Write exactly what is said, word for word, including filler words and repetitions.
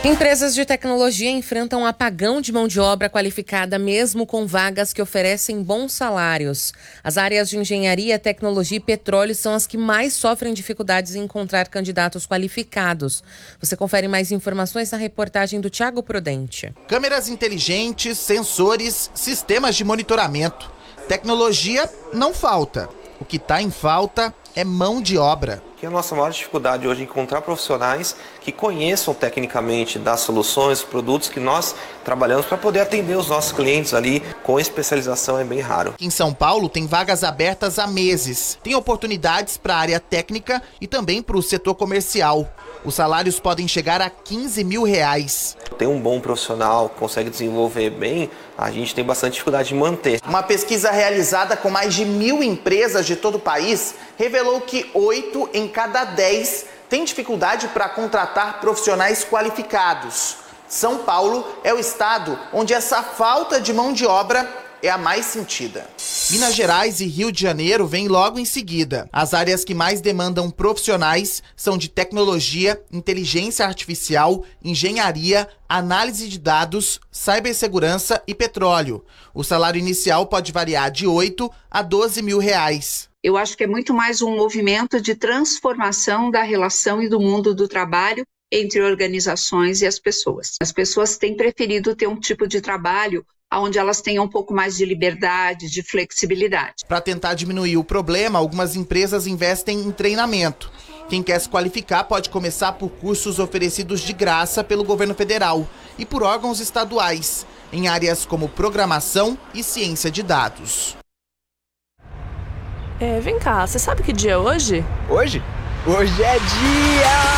Empresas de tecnologia enfrentam um apagão de mão de obra qualificada, mesmo com vagas que oferecem bons salários. As áreas de engenharia, tecnologia e petróleo são as que mais sofrem dificuldades em encontrar candidatos qualificados. Você confere mais informações na reportagem do Thiago Prudente. Câmeras inteligentes, sensores, sistemas de monitoramento. Tecnologia não falta. O que está em falta é mão de obra. A nossa maior dificuldade hoje é encontrar profissionais que conheçam tecnicamente das soluções, dos produtos que nós trabalhamos para poder atender os nossos clientes ali com especialização é bem raro. Aqui em São Paulo tem vagas abertas há meses. Tem oportunidades para a área técnica e também para o setor comercial. Os salários podem chegar a quinze mil reais. Tem um bom profissional, consegue desenvolver bem, a gente tem bastante dificuldade de manter. Uma pesquisa realizada com mais de mil empresas de todo o país revelou que oito em cada dez têm dificuldade para contratar profissionais qualificados. São Paulo é o estado onde essa falta de mão de obra é a mais sentida. Minas Gerais e Rio de Janeiro vêm logo em seguida. As áreas que mais demandam profissionais são de tecnologia, inteligência artificial, engenharia, análise de dados, cibersegurança e petróleo. O salário inicial pode variar de oito a doze mil reais. Eu acho que é muito mais um movimento de transformação da relação e do mundo do trabalho entre organizações e as pessoas. As pessoas têm preferido ter um tipo de trabalho onde elas tenham um pouco mais de liberdade, de flexibilidade. Para tentar diminuir o problema, algumas empresas investem em treinamento. Quem quer se qualificar pode começar por cursos oferecidos de graça pelo governo federal e por órgãos estaduais, em áreas como programação e ciência de dados. É, vem cá, você sabe que dia é hoje? Hoje? Hoje é dia...